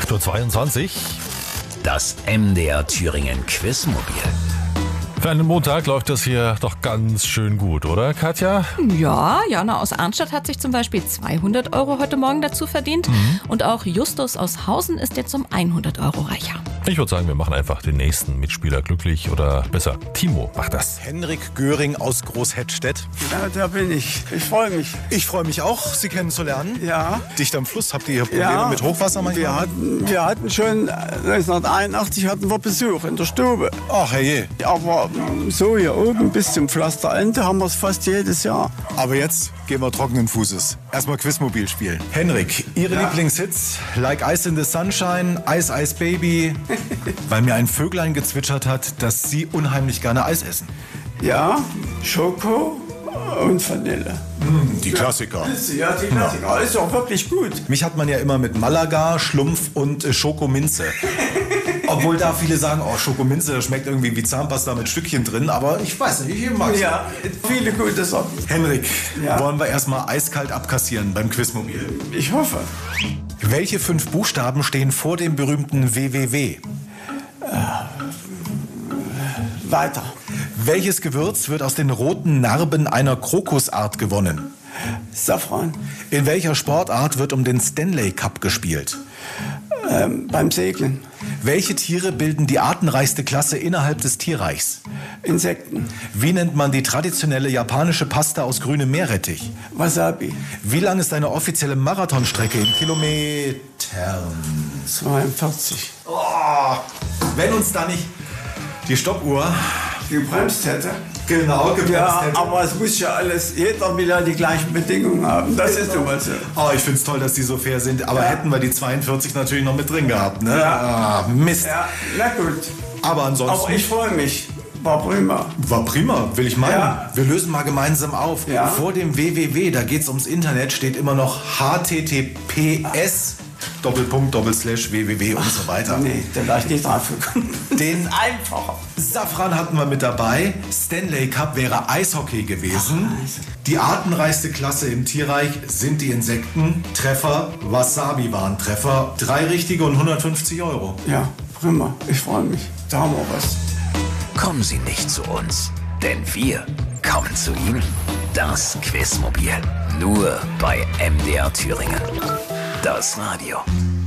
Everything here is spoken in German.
8.22 Uhr. Das MDR Thüringen Quizmobil. Für einen Montag läuft das hier doch ganz schön gut, oder Katja? Ja, Jana aus Arnstadt hat sich zum Beispiel 200 Euro heute Morgen dazu verdient. Und auch Justus aus Hausen ist jetzt um 100 Euro reicher. Ich würde sagen, wir machen einfach den nächsten Mitspieler glücklich. Oder besser, Timo macht das. Henrik Göring aus Großhettstedt. Ja, da bin ich. Ich freue mich. Ich freue mich auch, Sie kennenzulernen. Ja. Dicht am Fluss. Habt ihr hier Probleme mit Hochwasser manchmal? Wir hatten schon 1981 hatten wir Besuch in der Stube. Ach, herrje. Aber so hier oben bis zum Pflasterende haben wir es fast jedes Jahr. Aber jetzt gehen wir trockenen Fußes. Erstmal Quizmobil spielen. Henrik, Ihre Lieblingshits? Like Ice in the Sunshine, Ice Ice Baby. Weil mir ein Vöglein gezwitschert hat, dass Sie unheimlich gerne Eis essen. Ja, Schoko und Vanille. Die Klassiker. Ja, die Klassiker. Ist auch wirklich gut. Mich hat man ja immer mit Malaga, Schlumpf und Schokominze. Obwohl da viele sagen, oh, Schokominze, das schmeckt irgendwie wie Zahnpasta mit Stückchen drin. Aber ich weiß nicht, ich mag's. Ja, viele gute Sachen. Henrik, Ja. wollen wir erstmal eiskalt abkassieren beim Quizmobil? Ich hoffe. Welche 5 Buchstaben stehen vor dem berühmten WWW? Weiter. Welches Gewürz wird aus den roten Narben einer Krokusart gewonnen? Safran. In welcher Sportart wird um den Stanley Cup gespielt? Beim Segeln. Welche Tiere bilden die artenreichste Klasse innerhalb des Tierreichs? Insekten. Wie nennt man die traditionelle japanische Pasta aus grünem Meerrettich? Wasabi. Wie lang ist eine offizielle Marathonstrecke in Kilometern? 42. Oh, wenn uns da nicht die Stoppuhr Gebremst hätte. genau gebremst Ja, hätte. aber es muss ja alles, jeder will ja die gleichen Bedingungen haben. Das ist nun mal so. Oh, ich find's toll, dass die so fair sind. Aber hätten wir die 42 natürlich noch mit drin gehabt, ne? Ja. Ah, Mist. Ja, na gut. Aber ansonsten... Aber ich freue mich. War prima. War prima, will ich meinen. Ja. Wir lösen mal gemeinsam auf. Ja. Vor dem WWW, da geht's ums Internet, steht immer noch HTTPS //www und so weiter. Nee, da war ich nicht drauf gekommen. Den Einfacher. Safran hatten wir mit dabei. Stanley Cup wäre Eishockey gewesen. Die artenreichste Klasse im Tierreich sind die Insekten. Treffer, Wasabi waren Treffer. 3 richtige und 150 Euro. Ja, prima. Ich freue mich. Da haben wir was. Kommen Sie nicht zu uns, denn wir kommen zu Ihnen. Das Quizmobil. Nur bei MDR Thüringen. Das Radio.